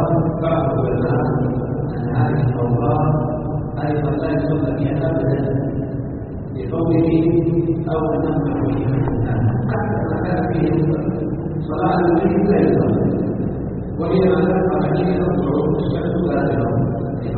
بعض العلماء أن هذه الأوقات أيضا لا يصلى فيها أبدا لقوله أو نمنع فيها حتى ما كان فيه صلاة الليل لا يصلى وهي ما ذكر حين تطلع الشمس باكرا